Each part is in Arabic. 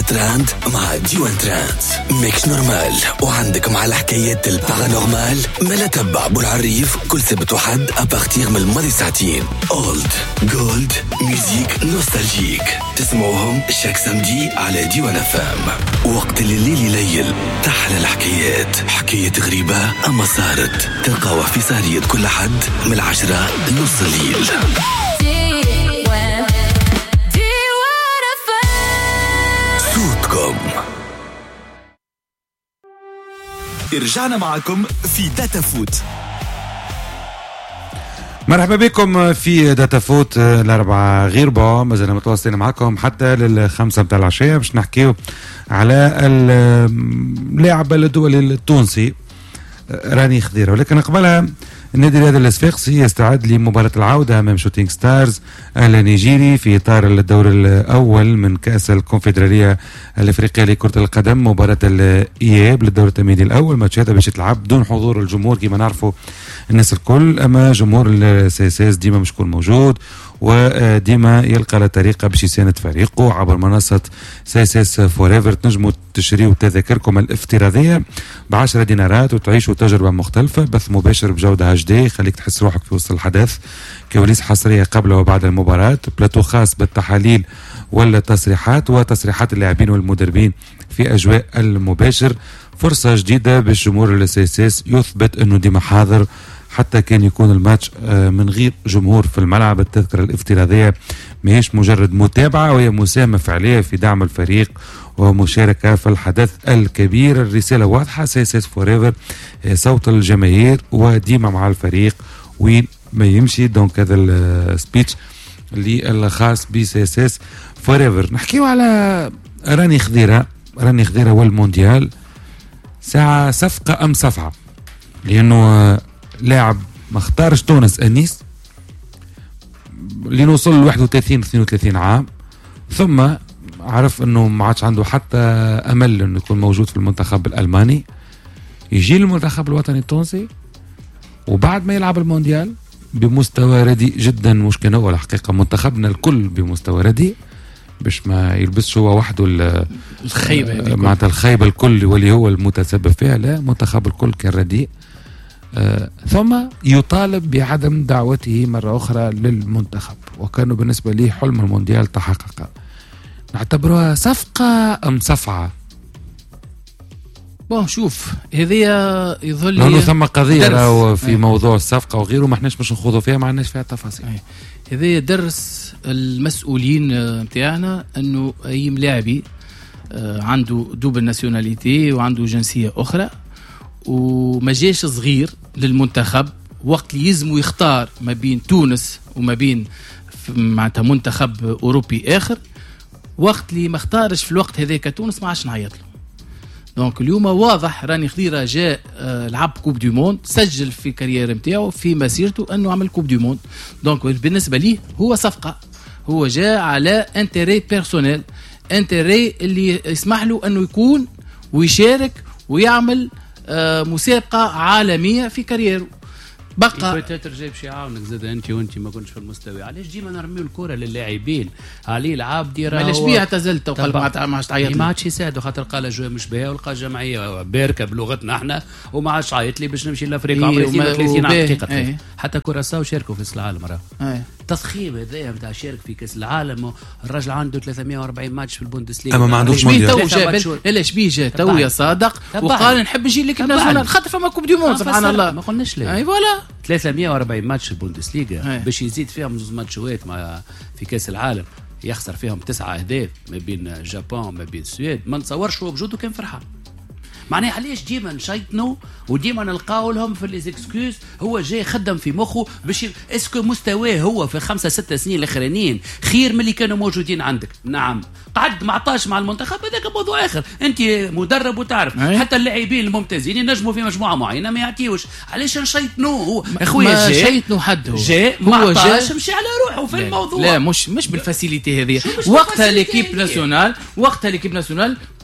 تراند مع ديوان تراند. ميكس نورمال وعندك مع الحكايات البارانورمال ملا تبع بالعريف كل سبت وحد أبارتيغ من الماضي ساعتين. أولد جولد ميوزيك نوستالجيك تسمعوهم شاك سمدي على ديوان فام. وقت الليل يليل تحلى الحكايات، حكاية غريبة أما صارت تلقاوها في سهرية كل حد من 10 لنص الليل. صوتكم. رجعنا معكم في داتا فوت. مرحبا بكم في داتا فوت الأربعة غير با، مازلنا متواصلين معكم حتى لل5 متاع العشية باش نحكيو على اللاعب الدولي التونسي راني خضيره. ولكن قبلها النادي الرياضي الصفاقسي يستعد لمباراة العودة أمام شوتينغ ستارز النيجيري في إطار الدور الأول من كأس الكونفدرالية الأفريقية لكرة القدم. مباراة الإياب للدور التمهيدي الأول، ماتش هذا باش يتلعب بدون حضور الجمهور كما نعرفوا الناس الكل، أما جمهور السياساس ديما مش يكون موجود وديما يلقى له طريقه باش يساند فريقه عبر منصه سيساس فوريفر. تنجموا تشتريوا تذاكركم الافتراضيه ب10 دينارات وتعيشوا تجربه مختلفه، بث مباشر بجوده HD يخليك تحس روحك في وسط الحدث، كواليس حصريه قبل وبعد المباراه، بلاتو خاص بالتحاليل والتصريحات وتصريحات اللاعبين والمدربين في اجواء المباشر. فرصه جديده باش جمهور السيساس يثبت انه ديما حاضر حتى كان يكون الماتش من غير جمهور في الملعب. التذكرة الافتراضية ماهيش مجرد متابعة، وهي مساهمة فعلية في دعم الفريق ومشاركة في الحدث الكبير. الرسالة واضحة، سيساس فوريفر صوت الجماهير وديما مع الفريق وين ما يمشي. دونك هذا السبيتش اللي الخاص بسيساس فوريفر. نحكيو على راني خضيرة والمونديال، ساعة صفقة أم صفعة، لأنه لاعب ما اختارش تونس أنيس لنوصل ل 31-32 عام، ثم عرف انه ما عادش عنده حتى امل انه يكون موجود في المنتخب الالماني، يجي المنتخب الوطني التونسي وبعد ما يلعب المونديال بمستوى رديء جدا. مش كان هو الحقيقه منتخبنا الكل بمستوى رديء، باش ما يلبسش هو وحده الخيبه معناتها الخيبه الكل واللي هو المتسبب فيها، لا منتخب الكل كان رديء. ثم يطالب بعدم دعوته مرة أخرى للمنتخب، وكانوا بالنسبة لي حلم المونديال تحقق. نعتبروها صفقة أم صفعة؟ شوف هذه يظل لأنه ثم قضية راهو في موضوع الصفقة وغيره ما احناش باش نخوضوا فيها، ما عندناش فيها تفاصيل. هذه درس المسؤولين متاعنا أنه أي لاعبي عنده دوبل ناسيوناليتي وعنده جنسية أخرى وما جاش صغير للمنتخب، وقت اللي يلزموا يختار ما بين تونس وما بين معناتها منتخب أوروبي آخر، وقت اللي ما اختارش في الوقت هذاك تونس ما عادش نعيط له. دونك اليوم واضح راني خضيرة جاء لعب كوب دي موند، سجل في كارير نتاعو في مسيرته انه عمل كوب دي موند. دونك بالنسبة ليه هو صفقة، هو جاء على انتري بيرسونيل، انتري اللي يسمح له انه يكون ويشارك ويعمل مسابقة عالمية في كاريره. بقى جايب شي عاونك زاد انت وانت ما كنتش في المستوى. علاش ديما نرميو الكره للاعبين علي العاب ديرها؟ علاش بيها اعتزلت وقال ما عادش تعيط لي؟ ما عادش يساعدوا خاطر قال جوه مش باهيه ولقى جمعيه باركه بلغتنا احنا وما عادش عيط لي باش نمشي لافريقيا عمري 30 عام دقيقه. حتى كوراساو شاركوا في كاس العالم راه تضخيم هذايا نتاع شارك في كاس العالم. الراجل عنده 340 ماتش في البوندسليغا اما ما عندوش مونديال. علاش بيه جا تو يا صادق وقال نحب نجي لك ناسيونال خاطر فما كوب دي موند سبحان الله. ما قلناش ليه. اي فوالا 340 ماتش في البوندسليغا باش يزيد فيهم 2 ماتشات في كاس العالم يخسر فيهم 9 أهداف ما بين جابان ما بين السويد. ما نتصورش هو بجوده كان فرحان. معناها علاش ديما نشيطنوا وديما نلقاو لهم في ليزيكسكوز؟ هو جاي خدم في مخه باش اسكو مستواه هو في 5-6 سنين الاخرانيين خير من اللي كانوا موجودين عندك؟ نعم قعد ما عطاش مع المنتخب، هذاك موضوع اخر. انت مدرب وتعرف حتى اللاعبين الممتازين ينجموا في مجموعه معينه ما يعطيوش. علاش نشيطنوه؟ هو اخويا جاي شيطنوا حد، جاء ما عطاش مشي على روحه في الموضوع. لا مش بالفاسيليتي هذه. وقتها ليكيب ناسيونال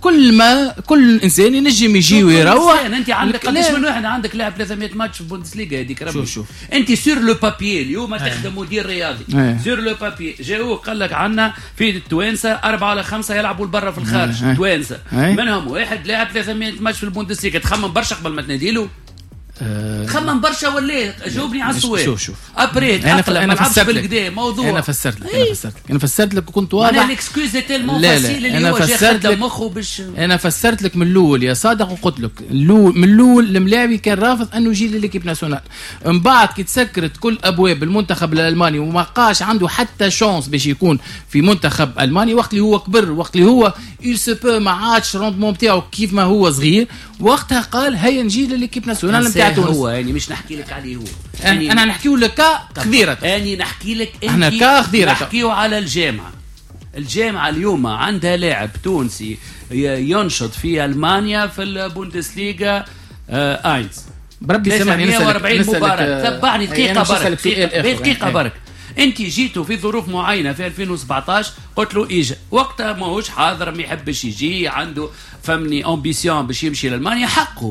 كل انسان ينجم يجي ويروح. انت عندك قداش من واحد عندك لاعب 300 ماتش في البوندسليغا هذيك. شوف انت سور لو بابيي اليوم تخدم مدير رياضي سور لو بابيي جاو قال لك عندنا في التوانسه 4 ولا 5 يلعبوا برا في الخارج توانسه منهم واحد لاعب 300 ماتش في البوندسليغا. تخمم برشا قبل ما تناديله خمم برشا ولا جاوبني على السؤال. شوف ابري انا فسرت لك موضوع. انا فسرت لك وكنت واضح. انا الاكسكيوز تيلمون فاسيل اللي هو جا خدم مخه باش. انا فسرت لك من الاول يا صادق وقلت لك من الاول الملاعبي كان رافض انه يجي لليكيب ناسيونال. من بعد كي تسكرت كل ابواب المنتخب الالماني وما بقاش عنده حتى شانس باش يكون في منتخب الماني وقت اللي هو كبر وقت اللي هو يل سو ما عادش روندمون نتاعو كيف ما هو صغير وقتها قال هيا نجي لليكيب ناسيونال نتاع تونس. هو يعني مش نحكي لك عليه هو انا نحكيو لك خذيره. اني نحكي لك احنا كخذيره نحكيو على الجامعه اليوم عندها لاعب تونسي ينشط في المانيا في البوندسليغا اينز بربي سامحني 140 مباراه. تبعني دقيقه برك انت جيتوا في ظروف معينه في 2017 قلت له اجا وقتها ماهوش حاضر ما يحبش يجي عنده فهمني امبيسيون باش يمشي لالمانيا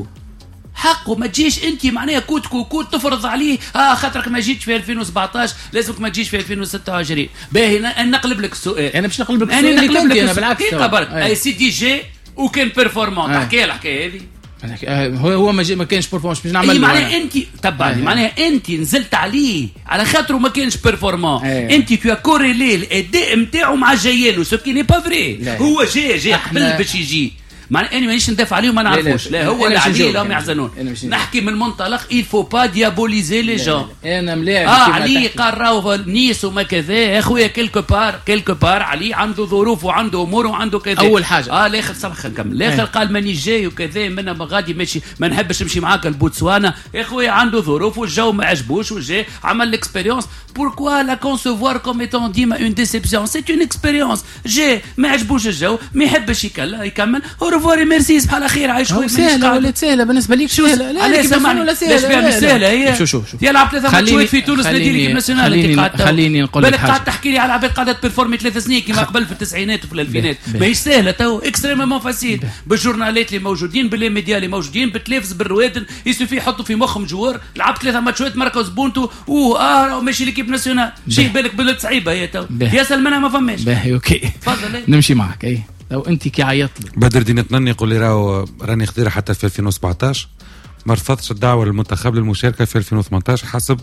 حقه ما تجيش انت معناها كوت تفرض عليه خاطرك ما جيتش في 2017 لازمك ما تجيش في 2026. باهي نقلب لك السؤال. انا مش نقلب لك السؤال انا بالعكس برك اي سي دي جي وكان بيرفورمون تحكي الحكايه هذه. هو ما كانش بيرفورمانس باش نعمل معناها انت تبعني معناها انت نزلت عليه على خاطره ما كانش بيرفورمانس. انت تو كوريلي الاداء نتاعو مع جايانو سو كي ني با فري. هو جاي قبل باش يجي معناها اني مانيش ندافع عليهم ما نعرفوش. لا هو اللي عليه لهم يحزنون. نحكي من منطلق il faut pas diaboliser les gens. انا ملاعب علي قال راهو نيس وما كذا يا خويا كيلكو بار علي عنده ظروف وعنده امور وعنده كذا. اول حاجه الاخر سامح نكمل. الاخر قال ماني جاي وكذا من غادي ماشي ما نحبش نمشي معاك لبوتسوانا يا خويا عنده ظروف والجو ما عجبوش وجاي عمل ليكسبيريونس. بوركوا لا كونسيفوار كوم ايتون ديما اون ديسيبسيون سي اون اكسبيريونس. جاي ما عجبوش الجو ما يحبش يكمل ريفوري ميرسي صباح الخير عايش خويا. سهله ولا سهله بالنسبه ليك؟ سهله لا سامحني ولا سهله؟ مش سهله هي. شوف يلعب 3 ماتشات في تونس نادي ليكيب ناسيونال. خليني نقول لك حاجه. قاعد تحكي لي على عباد قاعده بيرفورمي 3 سنين كيما قبل في التسعينات وفي الالفينات. ماهيش سهله تو اكستريمومون فاسيل بالجورنالات اللي موجودين باللي ميديا اللي موجودين بالتلفز بالروادن يسوفي يحطوا في مخهم جوار لعب 3 ماتشات مركز بونتو ماشي ليكيب ناسيونال. شي بالك بلد صعيبه هي تو يا سلمانه ما فماش. باهي اوكي تفضل نمشي معك. اي لو انت كي عيط لك بدر دين تنني يقول لي راني خضيره حتى في 2017 ما رفضتش الدعوه للمنتخب للمشاركه في 2018 حسب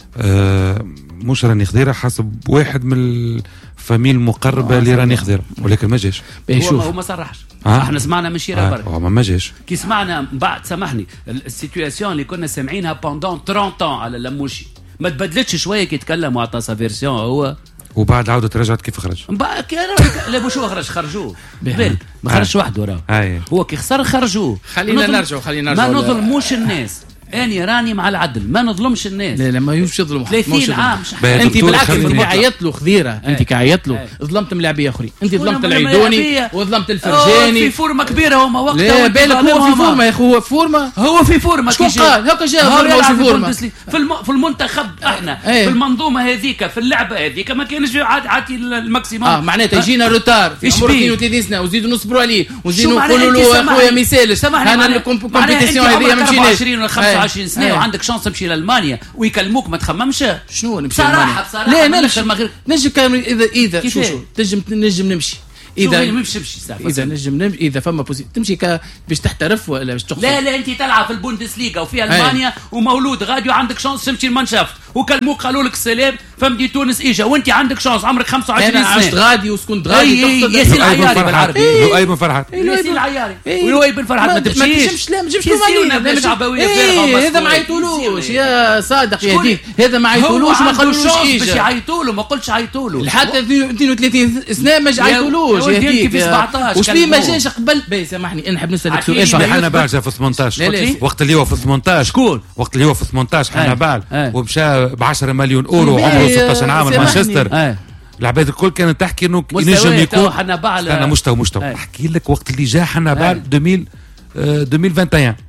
مش راني خضيره حسب واحد من الفاميل المقربه اللي راني خضيره ولكن ما جاش. هو ما صرحش. احنا سمعنا من شيره برك ما جاش. كي سمعنا بعد سامحني السيتوياسيون اللي كنا سامعينها بوندون 30 على لموشي ما تبدلتش شويه كي تكلم وعطى سا فيرسيون هو وبعد عاودت رجعت كيف خرج. لا مش هو خرجوه ما خرجش وحده هو كي خسر خرجوه. خلينا نرجع ما نظلموش الناس. اني راني مع العدل ما نظلمش الناس. لا ما يوش يظلم 30 عام. انت بالعكس انت عيطت له خذيره. انت كعيطت له ظلمت ملاعبيه اخرين. انت ظلمت العيدوني وظلمت الفرجاني في فورمه كبيره هما وقتها. لا بالك هو في فورمه يا اخو هو في فورمه شكون قال هكا جا فورمه في المنتخب احنا في المنظومه هذيك في اللعبه هذيك ما كانش عادي الماكسيموم. معناتها يجينا روتار في عمر 32 سنه وزيدوا نصبروا عليه وزيدوا نقولوا له اخويا ما يسالش انا الكومبيتيسيون هذه ما مشيناش 20 سنه وعندك شانس تمشي لالمانيا ويكلموك ما تخممش شنو نمشي لالمانيا لا نجم اذا شو نجم نمشي اذا نجم نمشي اذا فما تمشي باش تحترف ولا باش تخسر. لا انت تلعب في البوندسليغا وفي المانيا ومولود غادي وعندك شانس تمشي المانشافت وكلموك قالوا لك السلام فهمتي تونس اجا وانت عندك شانس عمرك 25 سنه. انا عشت غادي وسكنت غادي ياسين العياري بالعربي لؤي بن فرحات ياسين العياري ولؤي بن فرحات ما تمشيش. لا ما تجيبش له شعبويه فارغه. هذا ما عيطولوش يا صادق يا ديك هذا ما عيطولوش ما قالولوش اجا باش يعيطوا له ما قلتش عيطوا له حتى 32 سنه ما عيطولوش يا ديك في 17 وش ليه ما جاش قبل. باهي سامحني انا نحب نسالك سؤال. حنا بال جا في 18 وقت اللي هو في 18 شكون وقت اللي هو في 18 حنا بال ومشى ب 10 مليون اورو عمره 16 عام مانشستر. العباد الكل كانت تحكي انه ينجم يكون انا مستوى احكي لك وقت اللي جا حنا بال 2021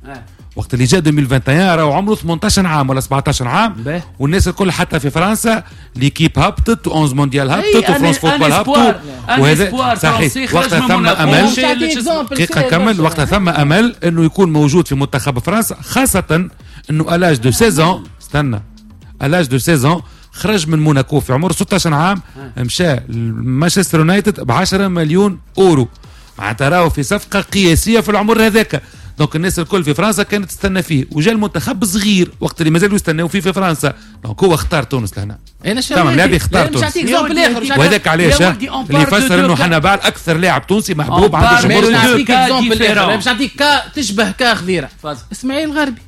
وقت اللي جاء 2021 راهو عمره 18 عام ولا 17 عام باهي. والناس الكل حتى في فرنسا ليكيب هبطت و11 مونديال هبطت وفرنسا فوتبول هبطوا وهذا صحيح. وقتها ثم امل دقيقه نكمل. وقتها ثم امل انه يكون موجود في منتخب فرنسا، خاصه انه الاج دو 16 استنى الاج دو 16 خرج من موناكو في عمر 16 عام مشى مانشستر يونايتد ب 10 مليون اورو، معناتها راهو في صفقه قياسيه في العمر هذاك. دونك الناس الكل في فرنسا كانت تستنى فيه، وجا المنتخب صغير وقت اللي مازالوا يستناو فيه في فرنسا. دونك هو اختار تونس لهنا. تمام لاعب اختار تونس، وهذاك علاش اللي يفسر انه حنبال اكثر لاعب تونسي محبوب عند الجمهور. نعطيك اكزومبل باش نعطيك كا تشبه كا خضيره. اسماعيل الغربي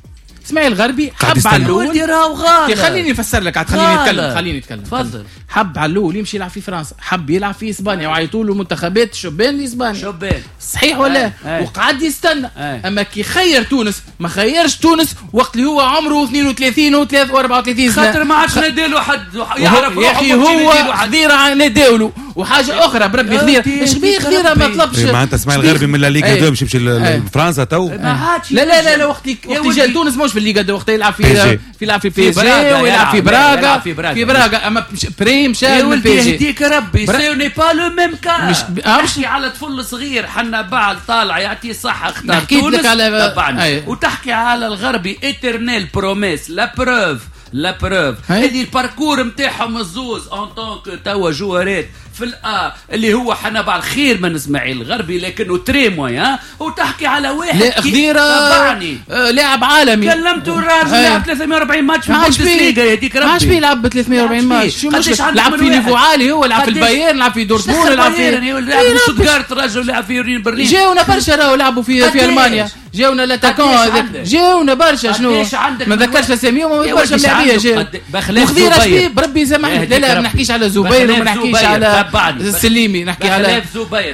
حب علول خليني نفسر لك، خليني نتكلم تفضل. حب علول يمشي يلعب في فرنسا، حب يلعب في اسبانيا وعيطوا له منتخبات شبان لاسبانيا صحيح ولا وقعد يستنى. اما كي خير تونس ما خيرش تونس وقت اللي هو عمره 32 و34 سنه، خاطر ما عادش ناديله حد يعرف يا اخي هو خضيره ناديله. وحاجه اخرى بربي خضيره ايش بيه خضيره ما طلبش معناتها اسماعيل الغربي من لا ليغا 2 باش يمشي لفرنسا تو. لا وقت جا تونس مش في الليغا 2 وقت يلعب في بي اس جي ويلعب في براغا اما بريم مشى من بي اس جي. يهديك ربي سي ني با لو ميم كا. مش على طفل صغير حنا بعد طالع يعطيه الصحه اختار تونس طبعا. وتحكي على الغربي ايترنيل بروميس لا بروف هذه الباركور نتاعهم الزوز ان طونك توا جوارات في الآ اللي هو حنبع الخير من اسماعيل الغربي لكنه تريموي وتحكي على واحد لا خضيره لاعب عالمي. كلمته الراجل لعب 340 ماتش في البوندسليغا يديك ربي. ماش بيلعب ب 340 ماتش شو مش لعب في نيفو عالي، هو لعب في البايرن لعب في دورتموند لعب في شوتغارت الراجل لعب في برلين. جاونا برشا راهو لعبوا في المانيا جاونا لاتاكون جاونا برشا شنو ما ذكرش اساميهم وما برشا لاعبيه جاو خضيره شبيب بربي سامحني. لا ما نحكيش على زبير وما نحكيش على السليمي، نحكي على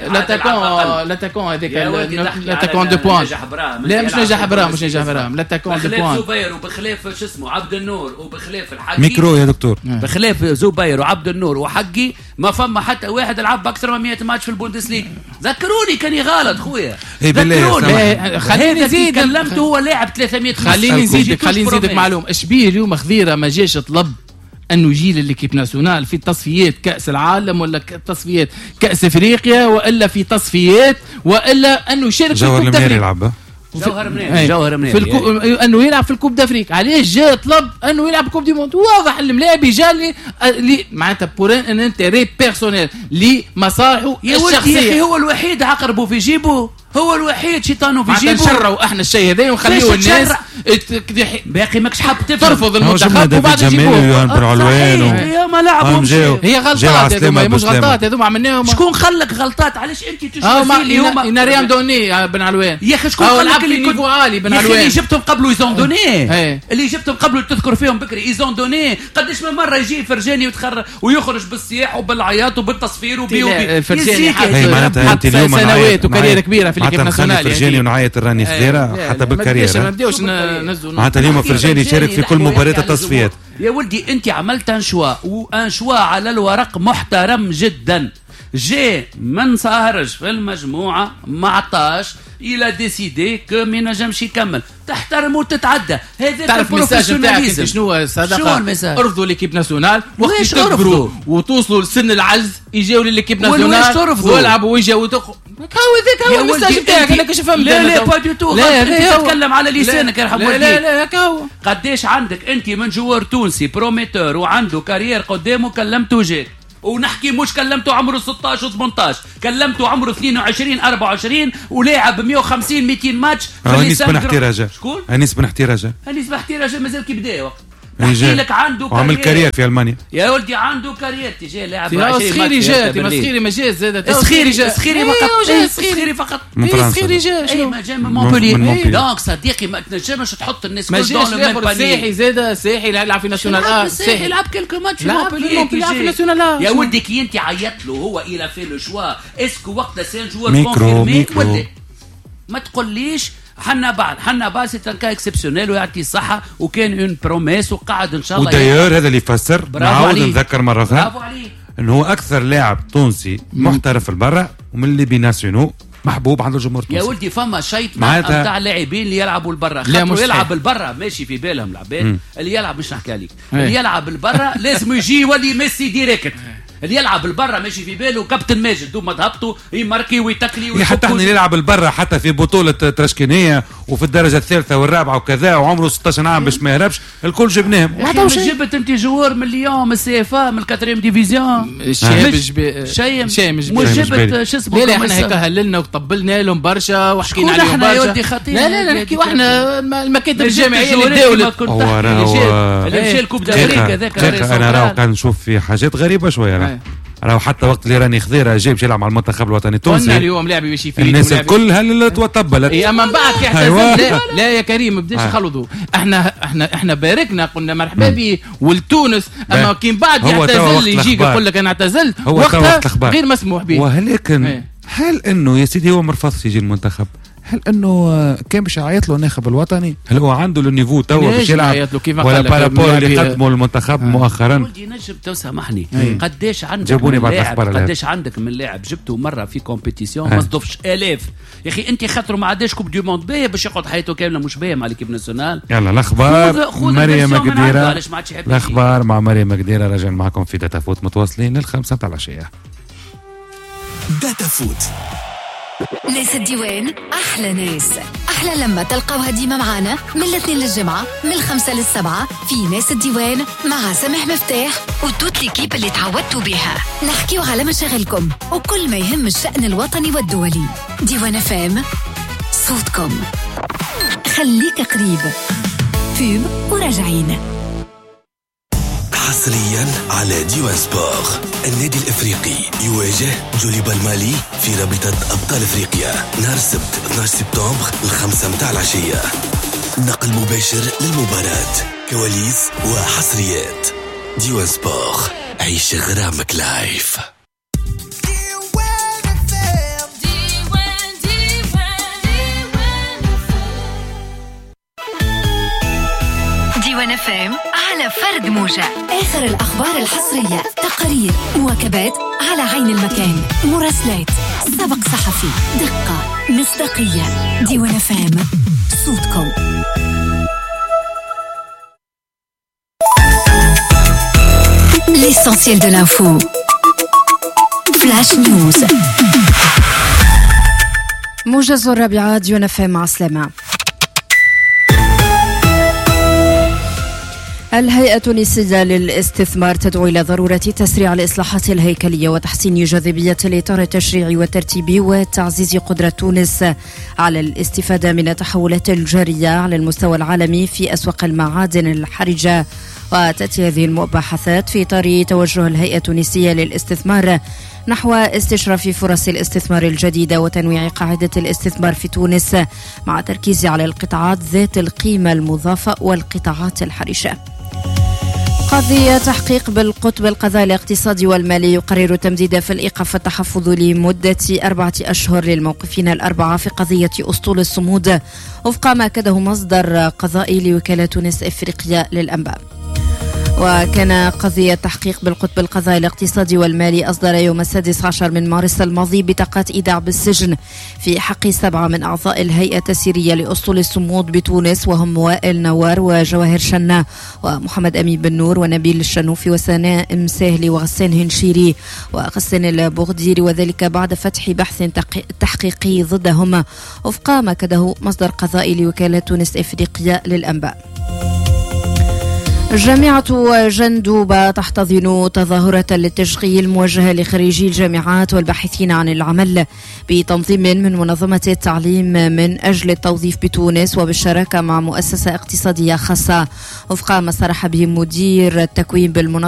لاتاكون هذاك لاتاكون دو بوان. لا مش نجح براهم لاتاكون دو بوان. زبير وبخلاف شو اسمه عبد النور وبخلاف الحقي ميكرو يا دكتور بخلاف زبير وعبد النور وحقي ما فما حتى واحد لعب اكثر من 100 ماتش في البوندسليغا. ذكروني كاني غلط خويا ذكروني. خليني نزيد كلمته هو لاعب 300. خليني نزيدك معلومه. اشبيه اليوم خضيره ما جاش طلب انه يجي للكيب ناسيونال في تصفيات كاس العالم ولا تصفيات كاس افريقيا والا في تصفيات والا انه يشارك في الكوب دافريقيا. جوهر منير انه يلعب في الكوب دافريك. علاش جاء طلب انه يلعب كوب دي موند؟ واضح الملاعب جا لي معناتها بورين ان انتري بيرسونيل لمصالحه الشخصيه. يا اخي هو الوحيد عقربه في جيبه، هو الوحيد شيطانه في جيبه. نشروا احنا الشيء هذا ونخليوا الناس باقي ماكش حاب ترفض المنتخب وبعد يجيبوه. يا ما لعبهم هي غلطات هذوما مش غلطات هذوما عملناهم. شكون خلك غلطات؟ علاش انت تشوف لي هما ريام دوني بن علوان يا اخي؟ شكون خلك اللي نيفو عالي بن علوان اللي جبتهم قبله ايزون دوني اللي جبتهم قبله تذكر فيهم بكري ايزون دوني قداش من مره يجي فرجاني ويتخرج ويخرج بالسياح وبالعياط وبالتصفير وبي فرجاني حتى سنوات وكارير كبيره في الكيب ناسيونال. فرجاني ونعيط الراني خضيره حتى بالكارير. ما نبداوش ننزلوا معناتها اليوم فرجاني يشارك في كل مباريات التصفيات. يا ولدي انت عملت ان شوا على الورق محترم جدا. جي من سهرج في المجموعه ما عطاش الى ديسيدي كو ما ينجمش يكمل. تحترم وتتعدى. هذا تعرف الميساج نتاعك شنو صدقه؟ ارفضوا ليكيب ناسيونال وقت تكبروا وتوصلوا لسن العجز يجيو لليكيب ناسيونال ويلعبوا ويجيو هذاك هو الميساج نتاعك. انا كيفاش فهمت؟ لا با دو تو. انت تتكلم على لسانك يرحم والديك. لا هو قداش عندك انت من جوار تونسي بروميتور وعنده كارير قدامه كلمته جاك ونحكي مش كلمته عمره 16 و18 كلمته عمره 22 24 ولاعب 150 200 ماتش في نسبة احتراجه. شكون؟ نسبة احتراجه مازال كي بدا وقت نحكي لك عنده عمل كارير في المانيا يا ولدي عنده كارير تجي لاعب سخيري جات مسخيري ما جاز زاد سخيري فقط سخيري جات ما جا من مونبولييه دونك صديقي ما تنجمش تحط الناس كل دون لو ميم باني. ساحي زاد ساحي يلعب في ناسيونال ساحي يلعب كلكو ماتش في مونبولييه في ناسيونال. يا ولدي كي انت عيطت له هو الى في لو شوا اسكو وقت سان جوار كونفيرمي ما تقوليش حنا بعد سي كا اكسبسيونيل ويعطي الصحه وكان اون بروميس وقعد ان شاء الله. وداير هذا اللي يفسر نعاود نذكر مره اخرى برافو عليه انه هو اكثر لاعب تونسي محترف البرة ومن اللي بيناسيونو محبوب عند الجمهور يا التونسي. ولدي فما شيط نتاع اللاعبين اللي يلعبوا لبرا، خاطر يلعب لبرا ماشي في بالهم العباد اللي يلعب، مش نحكي عليك اللي يلعب لبرا لازم يجي يولي ميسي ديريكت، اللي يلعب لبرا ماشي في باله كابتن ماجد دوما ضبطه يماركي ويتكلي حتى احنا يلعب لبرا حتى في بطولة ترشكينية وفي الدرجة الثالثة والرابعة وكذا وعمره 16 عام باش ما يهربش، الكل جبناهم. مش جبت انت جوار من ليون من السي اف ا من الكاتريم ديفيزيون شيء مش جبت شو اسمه. لا احنا هيك هللنا وطبلنا لهم برشا وحكينا عليهم برشا. لا نحكي احنا المكاتب الجامعية للدولة اللي مشى الكوب دافريكا هذاك. انا راهو كان نشوف في حاجات غريبة شوية. راهو حتى وقت اللي راني خضيره جاي باش يلعب مع المنتخب الوطني التونسي قلنا اليوم لاعبي باش يفيد الناس الكل هللت وطبلت. اما من بعد اعتزل لا يا كريم ما بداش يخلطوا. احنا باركنا قلنا مرحبا به ولتونس، اما كي من بعد يعتزل يجي يقول لك انا اعتزلت وقتها غير مسموح به. ولكن هل انه يا سيدي هو مرفض يجي المنتخب؟ هل انه كان باش يعيط له الناخب الوطني؟ هل هو عنده النيفو توا باش يلعب ولا بارابور اللي قدموا المنتخب مؤخرا؟ ولدي نجم تو سامحني قداش عندك جابوني بعد الاخبار قداش عندك من لاعب جبته مره في كومبيتيسيون ما صدفش الاف يا اخي انت خاطر ما عادش كوب دو موند باهي باش يقعد حياته كامله مش باهي مع ليكيب ناسيونال. يلا الاخبار مريم مقديره، الاخبار مع مريم مقديره. راجع معكم في داتا فوت متواصلين للخمسة تاع العشيه. داتا فوت ناس الديوان أحلى ناس، أحلى لما تلقاوها ديما معانا من الاثنين للجمعة من 5 ل7 في ناس الديوان مع سامح مفتاح وتوت ليكيب اللي تعودتوا بها. نحكيو على مشاغلكم وكل ما يهم الشأن الوطني والدولي. ديوان فام صوتكم، خليك قريب. فيب وراجعين. حصريا على ديوان سبور. النادي الافريقي يواجه جوليبا المالي في رابطة ابطال افريقيا نهار السبت 12 سبتمبر 5 متاع العشية. نقل مباشر للمباراة، كواليس وحصريات. ديوان سبور، عيش غرامك لايف. ديوان فام على فرد موجة. آخر الأخبار الحصرية، تقارير، مواكبات على عين المكان، مراسلات، سبق صحفي، دقة، مصداقية. ديوان فام صوتكم. L'essentiel de l'info. Flash News. موجز الرابعة. ديوان فام مع سلامة. الهيئة التونسية للاستثمار تدعو إلى ضرورة تسريع الإصلاحات الهيكلية وتحسين جاذبية الإطار التشريعي والترتيبي وتعزيز قدرة تونس على الاستفادة من التحولات الجارية على المستوى العالمي في أسواق المعادن الحرجة. وتأتي هذه المباحثات في إطار توجه الهيئة التونسية للاستثمار نحو استشراف فرص الاستثمار الجديدة وتنويع قاعدة الاستثمار في تونس مع تركيز على القطاعات ذات القيمة المضافة والقطاعات الحرجة. قضية تحقيق بالقطب القضاء الاقتصادي والمالي يقرر تمديد في الإيقاف التحفظ لمدة 4 أشهر للموقفين الأربعة في قضية أسطول الصمود وفق ما أكده مصدر قضائي لوكالة تونس إفريقيا للأنباء. وكان قضية تحقيق بالقطب القضاء الاقتصادي والمالي أصدر يوم 16 من مارس الماضي بطاقات إيداع بالسجن في حق 7 من أعضاء الهيئة التسييرية لأسطول الصمود بتونس، وهم وائل نوار وجواهر شنا ومحمد أمين بن نور ونبيل الشنوفي وسناء مساهلي وغسان هنشيري وغسان البغديري، وذلك بعد فتح بحث تحقيقي ضدهم وفق ما كده مصدر قضائي لوكالة تونس إفريقيا للأنباء. جامعة جندوبة تحتضن تظاهرة للتشغيل موجهة لخريجي الجامعات والباحثين عن العمل بتنظيم من منظمة التعليم من أجل التوظيف بتونس وبالشراكة مع مؤسسة اقتصادية خاصة وفق ما صرح به مدير التكوين بالمنظمة